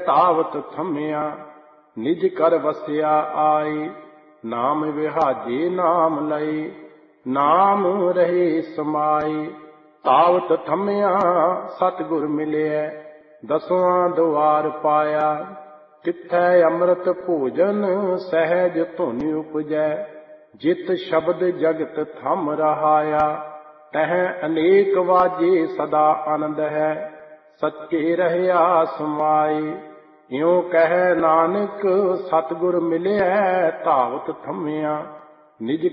ਤਾਵਤ ਥੰਮਿਆ। ਨਿਜ ਕਰ ਵਸਿਆ ਆਏ, ਨਾਮ ਵਿਹਾਜੇ ਨਾਮ ਲਏ। ਨਾਮ ਰਹੇ ਸਮਾਏ, ਤਾਵਤ ਥੰਮਿਆ ਸਤਿਗੁਰ ਮਿਲਿਆ। ਦਸਵਾਂ ਦੁਆਰ ਪਾਇਆ, ਤਿੱਥੈ ਅੰਮ੍ਰਿਤ ਭੋਜਨ ਸਹਿਜ ਧੁਨ ਉਪਜੈ। ਜਿਤ ਸ਼ਬਦ ਜਗਤ ਥੰਮ ਰਹਾਇਆ, ਤਹ ਅਨੇਕ ਵਾਜੇ ਸਦਾ ਆਨੰਦ ਹੈ। ਸੱਚੇ ਰਹਿਆ ਸਮਾਏ, ਇਉ ਕਹਿ ਨਾਨਕ ਸਤਿਗੁਰ ਮਿਲਿਆ। ਧਾਵਤ ਥੰਮਿਆ, ਨਿਜ